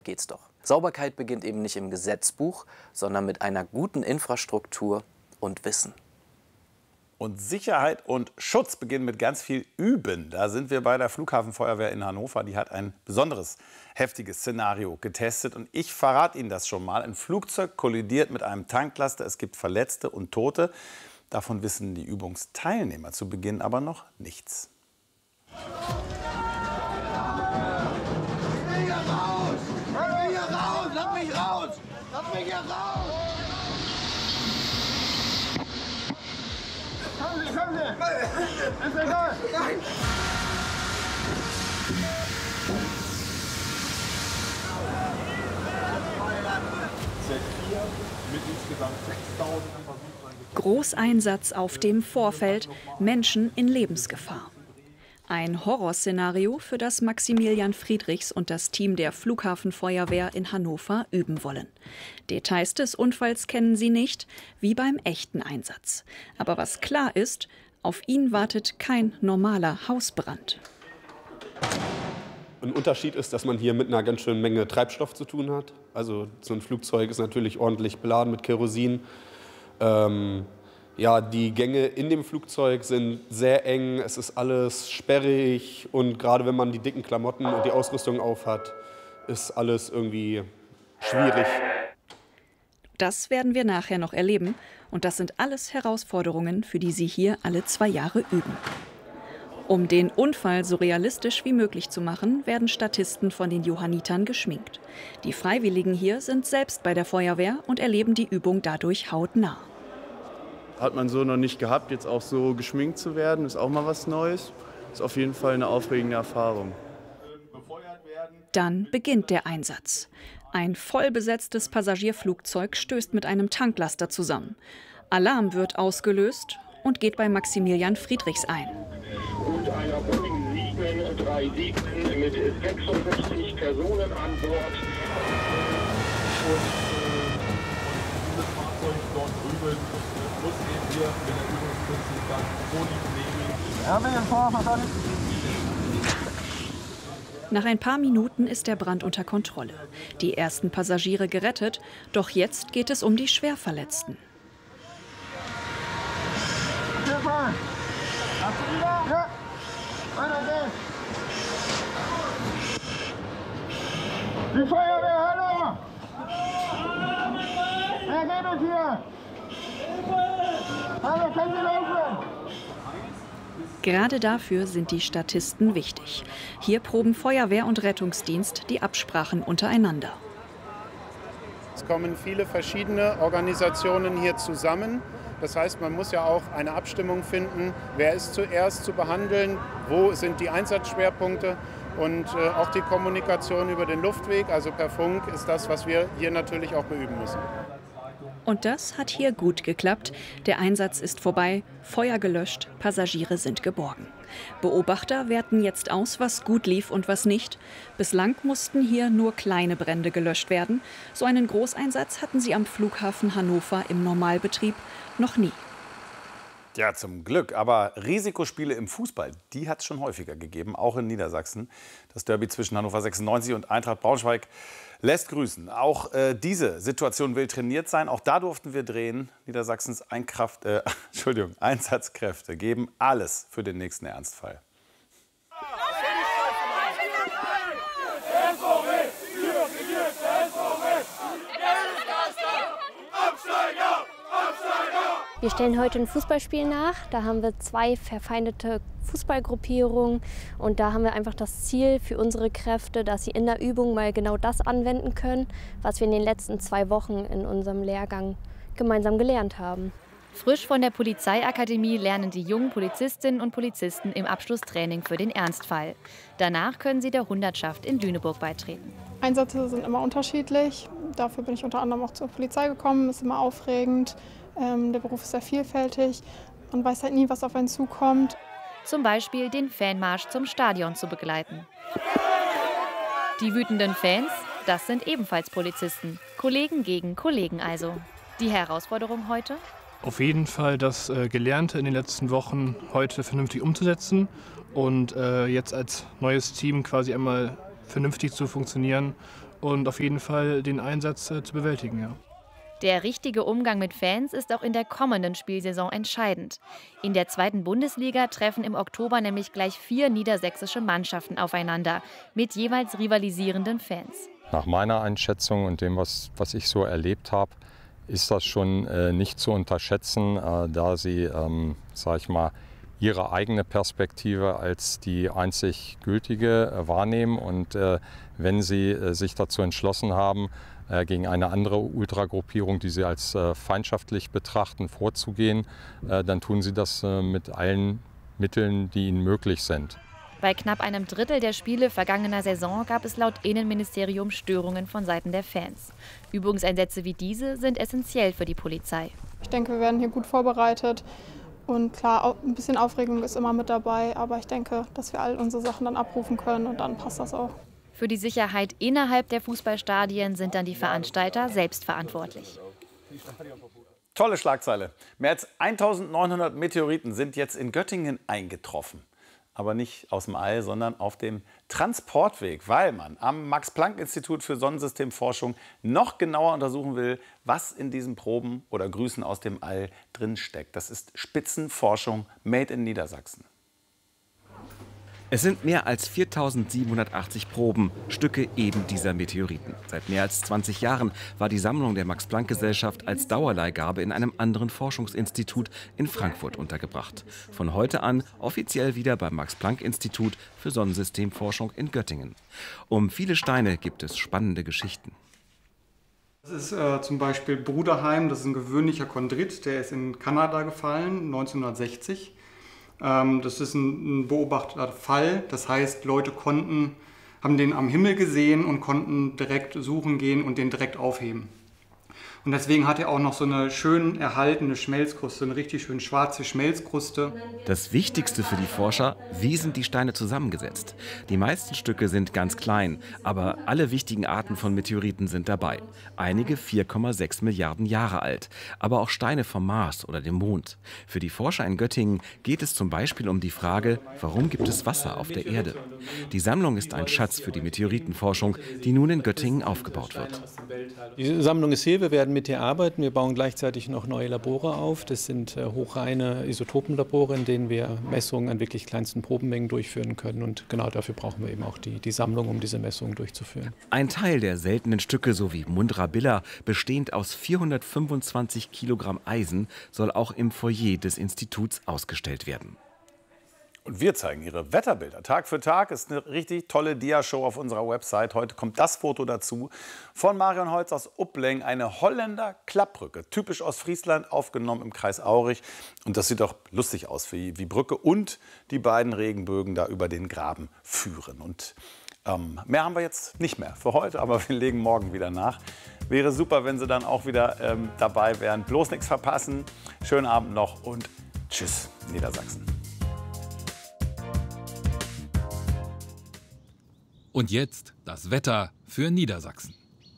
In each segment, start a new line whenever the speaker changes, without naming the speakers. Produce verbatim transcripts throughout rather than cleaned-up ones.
geht's doch. Sauberkeit beginnt eben nicht im Gesetzbuch, sondern mit einer guten Infrastruktur und Wissen.
Und Sicherheit und Schutz beginnen mit ganz viel Üben. Da sind wir bei der Flughafenfeuerwehr in Hannover. Die hat ein besonderes, heftiges Szenario getestet. Und ich verrate Ihnen das schon mal. Ein Flugzeug kollidiert mit einem Tanklaster. Es gibt Verletzte und Tote. Davon wissen die Übungsteilnehmer zu Beginn aber noch nichts.
Ich will hier raus! Ich will hier raus! Lass mich raus! Lass mich hier raus! Kommen Sie, kommen Sie! Ist egal! Nein!
Mit insgesamt sechstausend Versuchen.
Großeinsatz auf dem Vorfeld, Menschen in Lebensgefahr. Ein Horrorszenario, für das Maximilian Friedrichs und das Team der Flughafenfeuerwehr in Hannover üben wollen. Details des Unfalls kennen sie nicht, wie beim echten Einsatz. Aber was klar ist, auf ihn wartet kein normaler Hausbrand.
Ein Unterschied ist, dass man hier mit einer ganz schönen Menge Treibstoff zu tun hat. Also so ein Flugzeug ist natürlich ordentlich beladen mit Kerosin. Ähm, ja, die Gänge in dem Flugzeug sind sehr eng, es ist alles sperrig und gerade wenn man die dicken Klamotten und die Ausrüstung aufhat, ist alles irgendwie schwierig.
Das werden wir nachher noch erleben und das sind alles Herausforderungen, für die Sie hier alle zwei Jahre üben. Um den Unfall so realistisch wie möglich zu machen, werden Statisten von den Johannitern geschminkt. Die Freiwilligen hier sind selbst bei der Feuerwehr und erleben die Übung dadurch hautnah.
Hat man so noch nicht gehabt, jetzt auch so geschminkt zu werden, ist auch mal was Neues. Ist auf jeden Fall eine aufregende Erfahrung.
Dann beginnt der Einsatz. Ein vollbesetztes Passagierflugzeug stößt mit einem Tanklaster zusammen. Alarm wird ausgelöst und geht bei Maximilian Friedrichs ein.
Und einer Boeing sieben drei sieben mit sechsundfünfzig Personen an Bord.
Und äh, dieses Fahrzeug dort drüben muss eben hier mit der Übungsprinzip dann vor die
Ja, wir vor, verstanden?
Nach ein paar Minuten ist der Brand unter Kontrolle. Die ersten Passagiere gerettet, doch jetzt geht es um die Schwerverletzten.
Stefan! Hast du wieder? Ja! Weiter geht's! Die Feuerwehr, hallo! Wer geht uns hier? Hallo, können Sie helfen?
Gerade dafür sind die Statisten wichtig. Hier proben Feuerwehr und Rettungsdienst die Absprachen untereinander.
Es kommen viele verschiedene Organisationen hier zusammen. Das heißt, man muss ja auch eine Abstimmung finden, wer ist zuerst zu behandeln, wo sind die Einsatzschwerpunkte und äh, auch die Kommunikation über den Luftweg, also per Funk, ist das, was wir hier natürlich auch beüben müssen.
Und das hat hier gut geklappt. Der Einsatz ist vorbei, Feuer gelöscht, Passagiere sind geborgen. Beobachter werten jetzt aus, was gut lief und was nicht. Bislang mussten hier nur kleine Brände gelöscht werden. So einen Großeinsatz hatten sie am Flughafen Hannover im Normalbetrieb noch nie.
Ja, zum Glück. Aber Risikospiele im Fußball, die hat es schon häufiger gegeben, auch in Niedersachsen. Das Derby zwischen Hannover sechsundneunzig und Eintracht Braunschweig lässt grüßen. Auch äh, diese Situation will trainiert sein. Auch da durften wir drehen. Niedersachsens Einkraft, äh, Entschuldigung, Einsatzkräfte geben alles für den nächsten Ernstfall.
Wir stellen heute ein Fußballspiel nach. Da haben wir zwei verfeindete Fußballgruppierungen. Und da haben wir einfach das Ziel für unsere Kräfte, dass sie in der Übung mal genau das anwenden können, was wir in den letzten zwei Wochen in unserem Lehrgang gemeinsam gelernt haben.
Frisch von der Polizeiakademie lernen die jungen Polizistinnen und Polizisten im Abschlusstraining für den Ernstfall. Danach können sie der Hundertschaft in Lüneburg beitreten.
Einsätze sind immer unterschiedlich. Dafür bin ich unter anderem auch zur Polizei gekommen. Ist immer aufregend. Ähm, der Beruf ist sehr vielfältig. Man weiß halt nie, was auf einen zukommt.
Zum Beispiel den Fanmarsch zum Stadion zu begleiten. Die wütenden Fans, das sind ebenfalls Polizisten. Kollegen gegen Kollegen also. Die Herausforderung heute?
Auf jeden Fall das äh, Gelernte in den letzten Wochen heute vernünftig umzusetzen und äh, jetzt als neues Team quasi einmal vernünftig zu funktionieren und auf jeden Fall den Einsatz äh, zu bewältigen. Ja.
Der richtige Umgang mit Fans ist auch in der kommenden Spielsaison entscheidend. In der zweiten Bundesliga treffen im Oktober nämlich gleich vier niedersächsische Mannschaften aufeinander mit jeweils rivalisierenden Fans.
Nach meiner Einschätzung und dem, was, was ich so erlebt habe, ist das schon äh, nicht zu unterschätzen, äh, da sie, ähm, sag ich mal, ihre eigene Perspektive als die einzig gültige äh, wahrnehmen. Und äh, wenn sie äh, sich dazu entschlossen haben, äh, gegen eine andere Ultragruppierung, die sie als äh, feindschaftlich betrachten, vorzugehen, äh, dann tun sie das äh, mit allen Mitteln, die ihnen möglich sind.
Bei knapp einem Drittel der Spiele vergangener Saison gab es laut Innenministerium Störungen von Seiten der Fans. Übungseinsätze wie diese sind essentiell für die Polizei.
Ich denke, wir werden hier gut vorbereitet. Und klar, ein bisschen Aufregung ist immer mit dabei. Aber ich denke, dass wir all unsere Sachen dann abrufen können und dann passt das auch.
Für die Sicherheit innerhalb der Fußballstadien sind dann die Veranstalter selbst verantwortlich.
Tolle Schlagzeile. Mehr als eintausendneunhundert Meteoriten sind jetzt in Göttingen eingetroffen. Aber nicht aus dem All, sondern auf dem Transportweg, weil man am Max-Planck-Institut für Sonnensystemforschung noch genauer untersuchen will, was in diesen Proben oder Grüßen aus dem All drin steckt. Das ist Spitzenforschung made in Niedersachsen.
Es sind mehr als viertausendsiebenhundertachtzig Proben, Stücke eben dieser Meteoriten. Seit mehr als zwanzig Jahren war die Sammlung der Max-Planck-Gesellschaft als Dauerleihgabe in einem anderen Forschungsinstitut in Frankfurt untergebracht. Von heute an offiziell wieder beim Max-Planck-Institut für Sonnensystemforschung in Göttingen. Um viele Steine gibt es spannende Geschichten.
Das ist äh, zum Beispiel Bruderheim, das ist ein gewöhnlicher Chondrit, der ist in Kanada gefallen, neunzehnhundertsechzig. Das ist ein beobachteter Fall, das heißt, Leute konnten, haben den am Himmel gesehen und konnten direkt suchen gehen und den direkt aufheben. Und deswegen hat er auch noch so eine schön erhaltene Schmelzkruste, eine richtig schön schwarze Schmelzkruste.
Das Wichtigste für die Forscher, wie sind die Steine zusammengesetzt? Die meisten Stücke sind ganz klein, aber alle wichtigen Arten von Meteoriten sind dabei. Einige vier Komma sechs Milliarden Jahre alt, aber auch Steine vom Mars oder dem Mond. Für die Forscher in Göttingen geht es zum Beispiel um die Frage, warum gibt es Wasser auf der Erde? Die Sammlung ist ein Schatz für die Meteoritenforschung, die nun in Göttingen aufgebaut wird.
Die Sammlung ist hier, wir werden mit ihr arbeiten. Wir bauen gleichzeitig noch neue Labore auf. Das sind äh, hochreine Isotopenlabore, in denen wir Messungen an wirklich kleinsten Probenmengen durchführen können. Und genau dafür brauchen wir eben auch die, die Sammlung, um diese Messungen durchzuführen.
Ein Teil der seltenen Stücke, so wie Mundrabilla, bestehend aus vierhundertfünfundzwanzig Kilogramm Eisen, soll auch im Foyer des Instituts ausgestellt werden.
Und wir zeigen Ihre Wetterbilder. Tag für Tag ist eine richtig tolle Dia-Show auf unserer Website. Heute kommt das Foto dazu von Marion Holz aus Uppleng. Eine Holländer Klappbrücke, typisch aus Friesland, aufgenommen im Kreis Aurich. Und das sieht doch lustig aus wie, wie Brücke. Und die beiden Regenbögen da über den Graben führen. Und ähm, mehr haben wir jetzt nicht mehr für heute, aber wir legen morgen wieder nach. Wäre super, wenn Sie dann auch wieder ähm, dabei wären. Bloß nichts verpassen. Schönen Abend noch und tschüss, Niedersachsen.
Und jetzt das Wetter für Niedersachsen.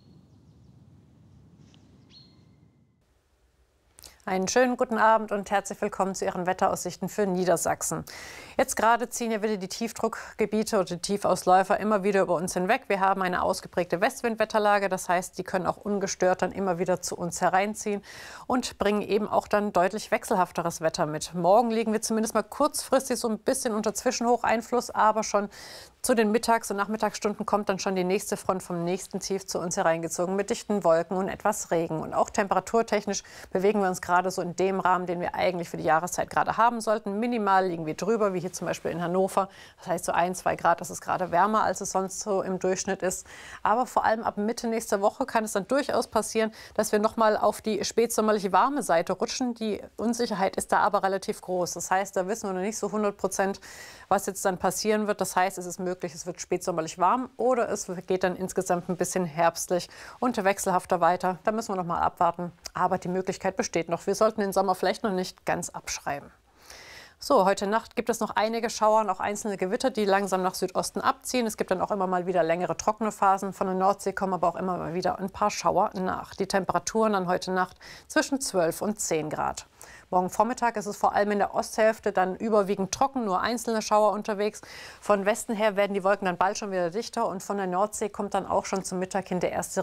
Einen schönen guten Abend und herzlich willkommen zu Ihren Wetteraussichten für Niedersachsen. Jetzt gerade ziehen ja wieder die Tiefdruckgebiete oder die Tiefausläufer immer wieder über uns hinweg. Wir haben eine ausgeprägte Westwindwetterlage, das heißt, die können auch ungestört dann immer wieder zu uns hereinziehen und bringen eben auch dann deutlich wechselhafteres Wetter mit. Morgen liegen wir zumindest mal kurzfristig so ein bisschen unter Zwischenhocheinfluss, aber schon zu den Mittags- und Nachmittagsstunden kommt dann schon die nächste Front vom nächsten Tief zu uns hereingezogen mit dichten Wolken und etwas Regen. Und auch temperaturtechnisch bewegen wir uns gerade so in dem Rahmen, den wir eigentlich für die Jahreszeit gerade haben sollten. Minimal liegen wir drüber, wie hier zum Beispiel in Hannover. Das heißt so ein, zwei Grad, das ist gerade wärmer, als es sonst so im Durchschnitt ist. Aber vor allem ab Mitte nächster Woche kann es dann durchaus passieren, dass wir noch mal auf die spätsommerliche warme Seite rutschen. Die Unsicherheit ist da aber relativ groß. Das heißt, da wissen wir noch nicht so hundert Prozent, was jetzt dann passieren wird. Das heißt, es ist möglich, es wird spätsommerlich warm oder es geht dann insgesamt ein bisschen herbstlich und wechselhafter weiter. Da müssen wir noch mal abwarten. Aber die Möglichkeit besteht noch. Wir sollten den Sommer vielleicht noch nicht ganz abschreiben. So, heute Nacht gibt es noch einige Schauer und auch einzelne Gewitter, die langsam nach Südosten abziehen. Es gibt dann auch immer mal wieder längere trockene Phasen. Von der Nordsee kommen aber auch immer mal wieder ein paar Schauer nach. Die Temperaturen dann heute Nacht zwischen zwölf und zehn Grad. Morgen Vormittag ist es vor allem in der Osthälfte dann überwiegend trocken, nur einzelne Schauer unterwegs. Von Westen her werden die Wolken dann bald schon wieder dichter und von der Nordsee kommt dann auch schon zum Mittag hin der erste